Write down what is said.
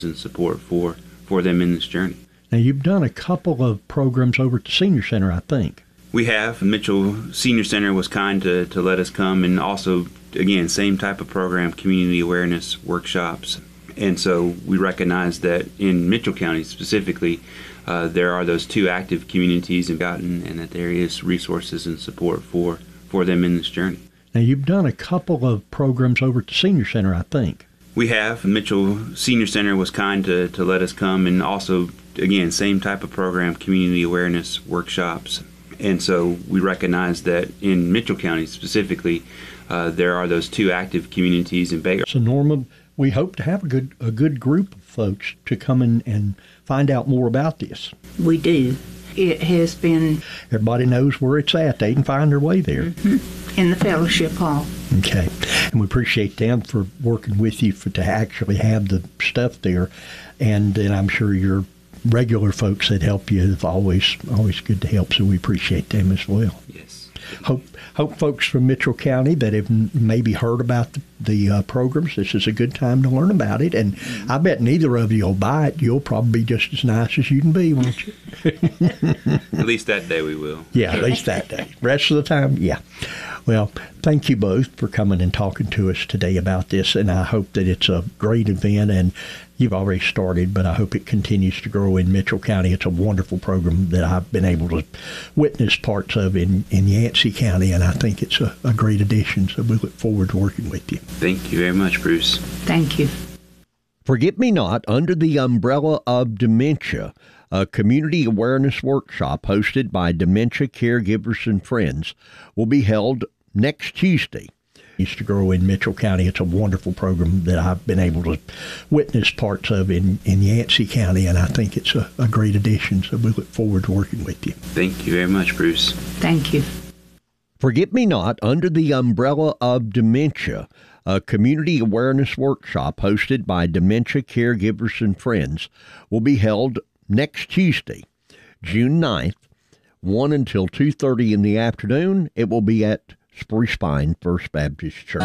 and support for them in this journey. Now, you've done a couple of programs over at the Senior Center, I think. We have. Mitchell Senior Center was kind to let us come, and also, again, same type of program, community awareness workshops. And so we recognize that in Mitchell County specifically, there are those two active communities and that there is resources and support for them in this journey. Now, you've done a couple of programs over at the Senior Center, I think. We have. Mitchell Senior Center was kind to let us come, and also, again, same type of program, community awareness workshops. And so we recognize that in Mitchell County specifically, there are those two active communities in Baker. So, Norma, we hope to have a good group of folks to come in and find out more about this. We do. It has been... Everybody knows where it's at. They can find their way there. Mm-hmm. In the fellowship hall. Okay. And we appreciate them for working with you to actually have the stuff there. And then I'm sure your regular folks that help you is always good to help, so we appreciate them as well. Yes. Hope folks from Mitchell County that have maybe heard about the programs, this is a good time to learn about it. And I bet neither of you will buy it. You'll probably be just as nice as you can be, won't you? At least that day we will. Yeah, at least that day. Rest of the time, yeah. Well, thank you both for coming and talking to us today about this, and I hope that it's a great event, and you've already started, but I hope it continues to grow in Mitchell County. It's a wonderful program that I've been able to witness parts of in Yancey County, and I think it's a great addition, so we look forward to working with you. Thank you very much, Bruce. Thank you. Forget Me Not Under the Umbrella of Dementia, a community awareness workshop hosted by Dementia Caregivers and Friends, will be held next Tuesday. Used to grow in Mitchell County. It's a wonderful program that I've been able to witness parts of in Yancey County, and I think it's a great addition, so we look forward to working with you. Thank you very much, Bruce. Thank you. Forget Me Not Under the Umbrella of Dementia, a community awareness workshop hosted by Dementia Caregivers and Friends, will be held next Tuesday, June 9th, 1 until 2:30 in the afternoon. It will be at Spruce Pine First Baptist Church.